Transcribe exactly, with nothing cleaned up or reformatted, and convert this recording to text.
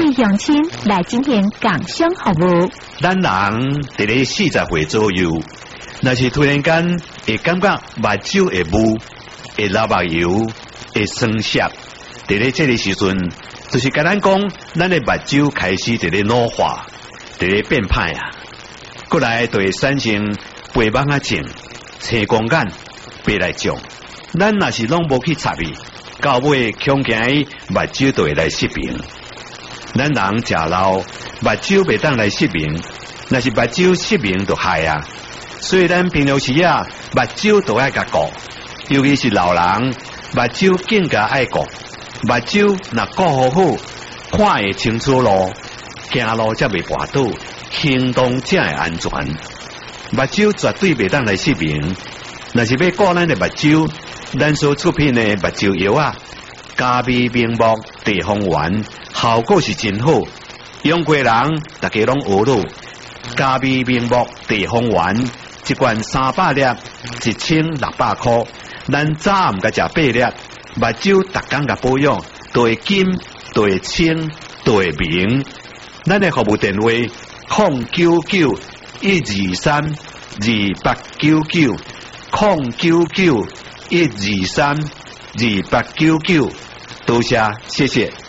为乡亲来进行工商服务。 咱人伫咧四十岁左右，若是突然间会感觉目睭会雾、会流目油、会酸涩，伫咧这个时阵，就是甲咱讲，咱的目睭开始伫咧老化，伫咧变歹啊。过来就会产生白网啊症、青光眼、白内障。咱若是拢无去插伊，到尾恐惊伊目睭就会来失明。咱人食老，目睭袂当来失明，若是目睭失明就害啊。所以咱平常时啊，目睭都爱甲顾，尤其是老人，目睭更加爱顾。目睭若顾好好，看会清楚路，行路才袂滑倒，行动才会安全。目睭绝对袂当来失明。若是要顾咱的目睭，咱所出品的目睭药啊，加味明目地黄丸，效果是真好。用过人大家拢学了，加味明目地黄丸一罐三百粒，一千六百块。咱早暗甲食八粒，目睭逐工甲保养，都会金，都会清，都会明。咱的服务电话：零九九一二三二八九九，零九九一二三二八九九。多谢，谢谢。